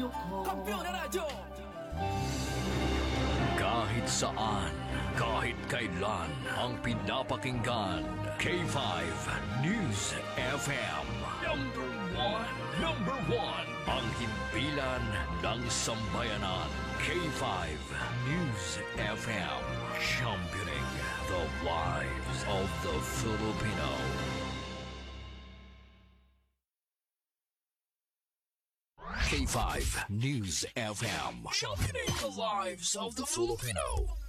radyo ko. Kampiyon na radyo! Kahit saan, kahit kailan, ang pinapakinggan. K5 News FM. Number one, ang himpilan ng sambayanan. K5 News FM. Championing the lives of the Filipino. K5 News FM. Championing the lives of the Filipino.